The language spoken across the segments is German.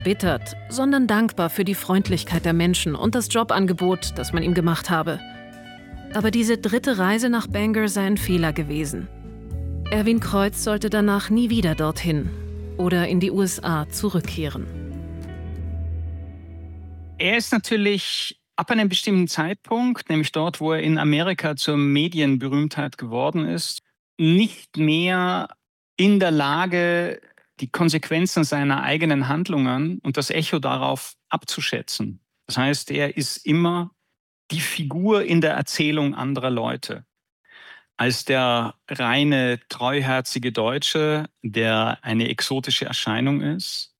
Bittert, sondern dankbar für die Freundlichkeit der Menschen und das Jobangebot, das man ihm gemacht habe. Aber diese dritte Reise nach Bangor sei ein Fehler gewesen. Erwin Kreuz sollte danach nie wieder dorthin oder in die USA zurückkehren. Er ist natürlich ab einem bestimmten Zeitpunkt, nämlich dort, wo er in Amerika zur Medienberühmtheit geworden ist, nicht mehr in der Lage, die Konsequenzen seiner eigenen Handlungen und das Echo darauf abzuschätzen. Das heißt, er ist immer die Figur in der Erzählung anderer Leute. Als der reine, treuherzige Deutsche, der eine exotische Erscheinung ist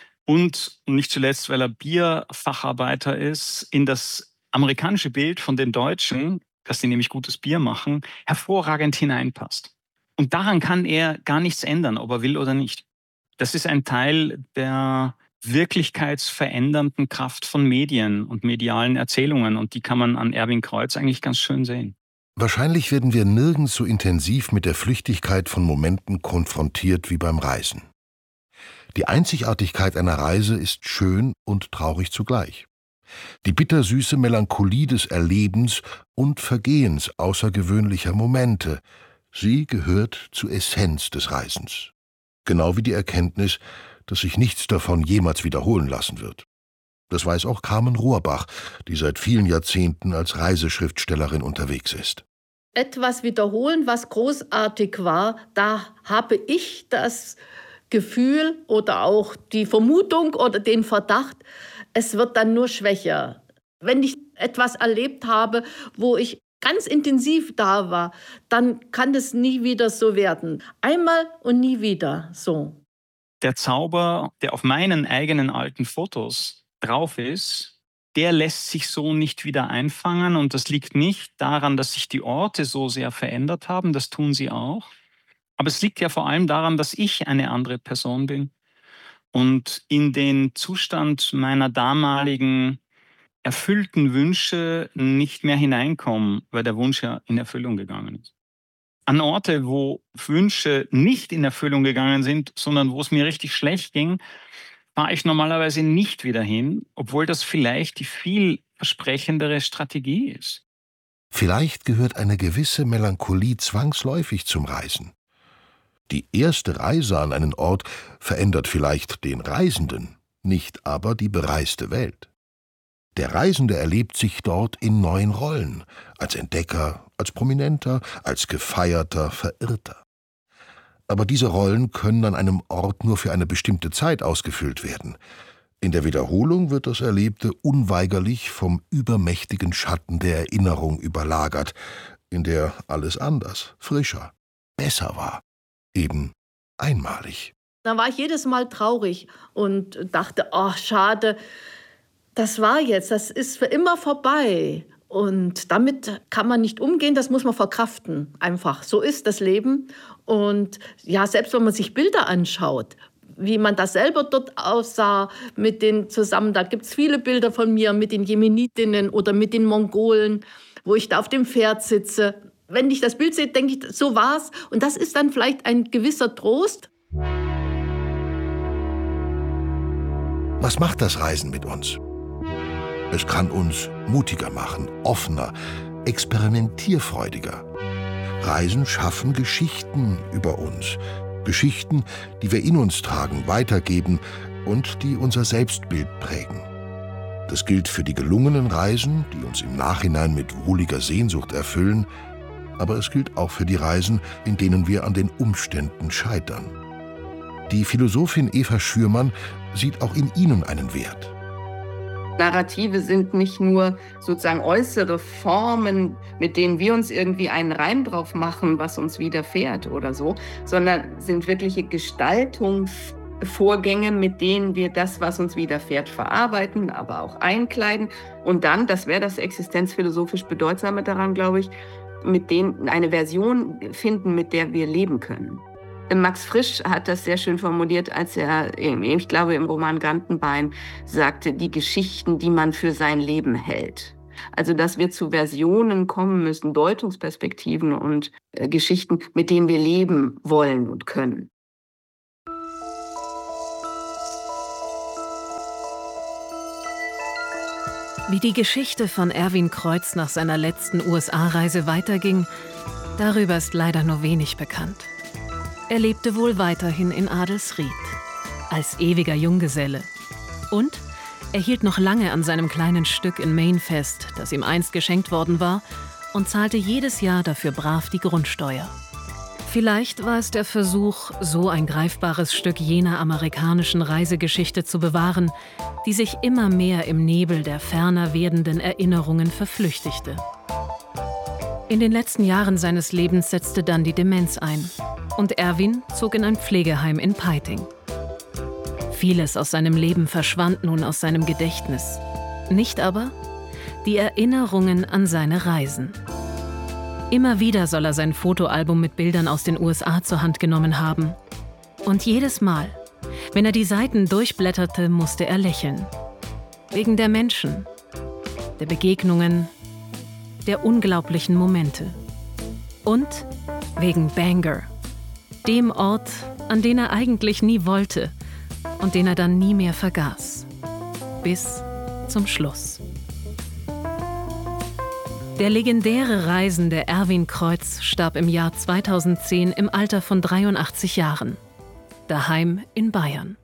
und nicht zuletzt, weil er Bierfacharbeiter ist, in das amerikanische Bild von den Deutschen, dass die nämlich gutes Bier machen, hervorragend hineinpasst. Und daran kann er gar nichts ändern, ob er will oder nicht. Das ist ein Teil der wirklichkeitsverändernden Kraft von Medien und medialen Erzählungen. Und die kann man an Erwin Kreuz eigentlich ganz schön sehen. Wahrscheinlich werden wir nirgends so intensiv mit der Flüchtigkeit von Momenten konfrontiert wie beim Reisen. Die Einzigartigkeit einer Reise ist schön und traurig zugleich. Die bittersüße Melancholie des Erlebens und Vergehens außergewöhnlicher Momente, sie gehört zur Essenz des Reisens. Genau wie die Erkenntnis, dass sich nichts davon jemals wiederholen lassen wird. Das weiß auch Carmen Rohrbach, die seit vielen Jahrzehnten als Reiseschriftstellerin unterwegs ist. Etwas wiederholen, was großartig war, da habe ich das Gefühl oder auch die Vermutung oder den Verdacht, es wird dann nur schwächer. Wenn ich etwas erlebt habe, wo ich ganz intensiv da war, dann kann es nie wieder so werden. Einmal und nie wieder so. Der Zauber, der auf meinen eigenen alten Fotos drauf ist, der lässt sich so nicht wieder einfangen. Und das liegt nicht daran, dass sich die Orte so sehr verändert haben, das tun sie auch. Aber es liegt ja vor allem daran, dass ich eine andere Person bin und in den Zustand meiner damaligen erfüllten Wünsche nicht mehr hineinkomme, weil der Wunsch ja in Erfüllung gegangen ist. An Orte, wo Wünsche nicht in Erfüllung gegangen sind, sondern wo es mir richtig schlecht ging, fahre ich normalerweise nicht wieder hin, obwohl das vielleicht die vielversprechendere Strategie ist. Vielleicht gehört eine gewisse Melancholie zwangsläufig zum Reisen. Die erste Reise an einen Ort verändert vielleicht den Reisenden, nicht aber die bereiste Welt. Der Reisende erlebt sich dort in neuen Rollen, als Entdecker, als Prominenter, als gefeierter Verirrter. Aber diese Rollen können an einem Ort nur für eine bestimmte Zeit ausgefüllt werden. In der Wiederholung wird das Erlebte unweigerlich vom übermächtigen Schatten der Erinnerung überlagert, in der alles anders, frischer, besser war, eben einmalig. Da war ich jedes Mal traurig und dachte, oh, schade, das war jetzt, das ist für immer vorbei. Und damit kann man nicht umgehen, das muss man verkraften. Einfach, so ist das Leben. Und ja, selbst wenn man sich Bilder anschaut, wie man das selber dort aussah mit den zusammen, da gibt es viele Bilder von mir mit den Jemenitinnen oder mit den Mongolen, wo ich da auf dem Pferd sitze. Wenn ich das Bild sehe, denke ich, so war's. Und das ist dann vielleicht ein gewisser Trost. Was macht das Reisen mit uns? Es kann uns mutiger machen, offener, experimentierfreudiger. Reisen schaffen Geschichten über uns. Geschichten, die wir in uns tragen, weitergeben und die unser Selbstbild prägen. Das gilt für die gelungenen Reisen, die uns im Nachhinein mit wohliger Sehnsucht erfüllen, aber es gilt auch für die Reisen, in denen wir an den Umständen scheitern. Die Philosophin Eva Schürmann sieht auch in ihnen einen Wert. Narrative sind nicht nur sozusagen äußere Formen, mit denen wir uns irgendwie einen Reim drauf machen, was uns widerfährt oder so, sondern sind wirkliche Gestaltungsvorgänge, mit denen wir das, was uns widerfährt, verarbeiten, aber auch einkleiden. Und dann, das wäre das existenzphilosophisch Bedeutsame daran, glaube ich, mit denen eine Version finden, mit der wir leben können. Max Frisch hat das sehr schön formuliert, als er, ich glaube, im Roman Gantenbein sagte, die Geschichten, die man für sein Leben hält. Also, dass wir zu Versionen kommen müssen, Deutungsperspektiven und Geschichten, mit denen wir leben wollen und können. Wie die Geschichte von Erwin Kreuz nach seiner letzten USA-Reise weiterging, darüber ist leider nur wenig bekannt. Er lebte wohl weiterhin in Adelsried, als ewiger Junggeselle. Und er hielt noch lange an seinem kleinen Stück in Maine fest, das ihm einst geschenkt worden war, und zahlte jedes Jahr dafür brav die Grundsteuer. Vielleicht war es der Versuch, so ein greifbares Stück jener amerikanischen Reisegeschichte zu bewahren, die sich immer mehr im Nebel der ferner werdenden Erinnerungen verflüchtigte. In den letzten Jahren seines Lebens setzte dann die Demenz ein und Erwin zog in ein Pflegeheim in Peiting. Vieles aus seinem Leben verschwand nun aus seinem Gedächtnis, nicht aber die Erinnerungen an seine Reisen. Immer wieder soll er sein Fotoalbum mit Bildern aus den USA zur Hand genommen haben. Und jedes Mal, wenn er die Seiten durchblätterte, musste er lächeln. Wegen der Menschen, der Begegnungen, der unglaublichen Momente. Und wegen Bangor, dem Ort, an den er eigentlich nie wollte und den er dann nie mehr vergaß. Bis zum Schluss. Der legendäre Reisende Erwin Kreuz starb im Jahr 2010 im Alter von 83 Jahren, daheim in Bayern.